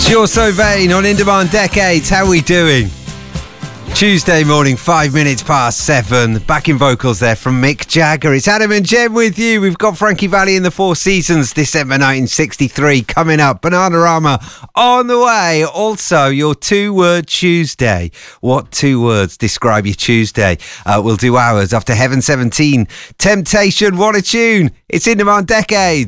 You're So Vain on In Demand Decades. How are we doing? Tuesday morning, 5 minutes past 7. Backing vocals there from Mick Jagger. It's Adam and Jem with you. We've got Frankie Valli in the Four Seasons, December 1963 coming up. Bananarama on the way. Also, your two-word Tuesday. What two words describe your Tuesday? We'll do ours after Heaven 17. Temptation, what a tune. It's In Demand Decades.